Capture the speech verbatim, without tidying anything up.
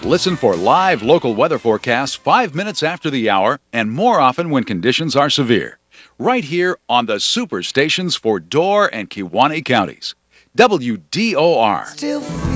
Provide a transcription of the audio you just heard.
Listen for live local weather forecasts five minutes after the hour and more often when conditions are severe. Right here on the super stations for Door and Kewaunee counties. W D O R. Still